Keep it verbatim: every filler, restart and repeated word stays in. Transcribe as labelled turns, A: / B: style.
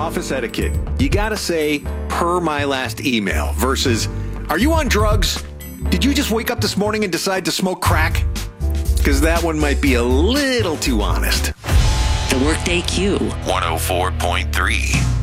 A: office etiquette. You gotta say, per my last email, versus, are you on drugs? Did you just wake up this morning and decide to smoke crack? Because that one might be a little too honest.
B: The Workday Q.
C: one oh four point three